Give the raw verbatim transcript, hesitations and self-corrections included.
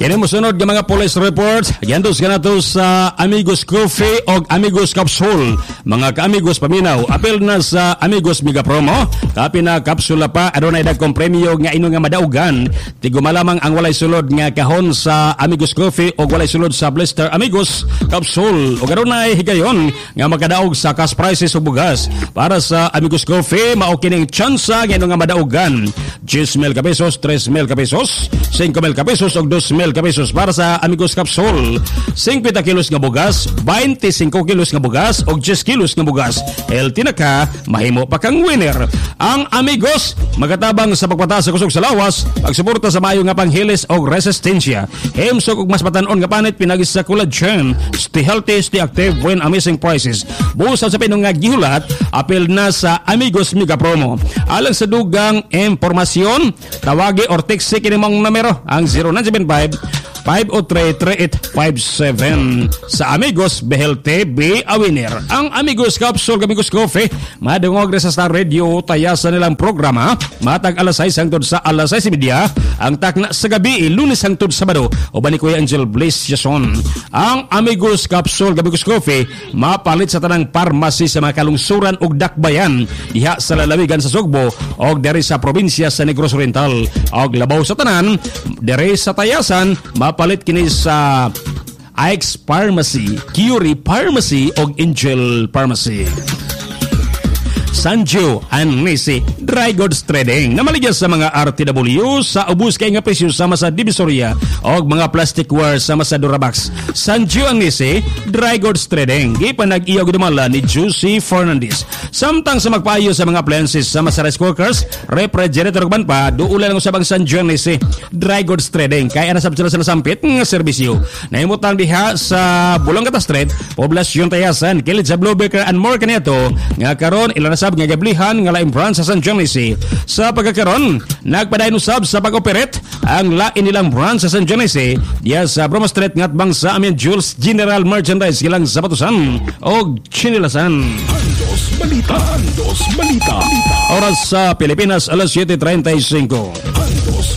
Kini mosunod nga mga police reports, gandos ka na to sa Amigos Coffee o Amigos Capsule. Mga ka-amigos paminaw, apel na sa Amigos Mega Promo. Kapi na kapsula pa, adunay dagkong premyo nga ino nga madaugan. Tigo malamang ang walay sulod nga kahon sa Amigos Coffee o walay sulod sa Blister Amigos Capsule. O adunay higayon nga makadaog sa cash prices o bugas. Para sa Amigos Coffee, mao kining tsansa nga ino nga madaugan. ten mil ka pesos, tres mil ka pesos, five mil ka pesos o two mil ka pesos. Para sa Amigos Capsule, fifty kilos nga bugas, twenty-five kilos nga bugas o ten kilos nga bugas. Healthy na ka, mahimo pa kang winner. Ang Amigos magatabang sa pagpataas sa kusog sa lawas, pagsuporta sa maayo nga panghilis o resistensya. Himsok og mas patanon nga panit pinagis sa collagen. Stay healthy, stay active when amazing prices. Busa sa pinong nga gihulat, apel na sa Amigos Mega Promo. Alang sa dugang impormasyon, tawagi or text kini mong numero ang zero nine seven five, five oh three, three eight five seven. Sa Amigos, behelte, be a winner. Ang Amigos Capsule, Amigos Coffee, madungog sa Star Radio, tayasan nilang programa, matag alas sais hangtod sa alas sais media, ang takna sa gabi, lunes hangtod Sabado, o ba ni Kuya Angel Blaze Jason. Ang Amigos Capsule, Amigos Coffee, mapalit sa tanang parmasi sa mga kalungsuran o dakbayan, diha sa lalawigan sa Sugbo, o dere sa probinsya sa Negros Oriental, o labaw sa tanan, dere sa tayasan, mapalit kini sa Ike's Pharmacy, Curie Pharmacy o Angel Pharmacy. Sanjo and Nisi Dry Goods Trading namaligyan sa mga R T W sa ubus kay nga presyo sama sa Divisoria o mga plasticware sama sa Durabox. Sanjo and Nisi Dry Goods Trading gipanag-iyo gidumala ni Juicy Fernandez. Samtang sa magpaayo sa mga appliances sama sa rice cookers, refrigerator ban pa duula lang usabang Sanjo and Nisi Dry Goods Trading kay ana sab sila sa sampit nga serbisyo. Nahimutang diha sa Bulong-Gata Street, Poblasyon Tayasan, kilid sa Bluebaker and more kanito nga karon ilan sab nga gablihan nga laing branch sa San Dionisio. Sa pagkakaron, nagpadayon usab sa pag-operate ang lain nilang branch sa San Dionisio diya sa Broma Street ngatbang sa Amin Jules General Merchandise ilang sapatusan o chinilasan. Andos Balita, Andos Balita. Oras sa Pilipinas alas siete treinta y cinco.